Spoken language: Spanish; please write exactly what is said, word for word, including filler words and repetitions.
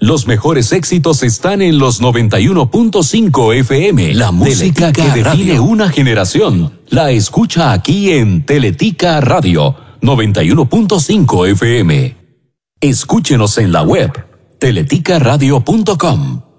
Los mejores éxitos están en los noventa y uno punto cinco F M. La música que define una generación. La escucha aquí en Teletica Radio noventa y uno punto cinco F M. Escúchenos en la web teletica radio punto com.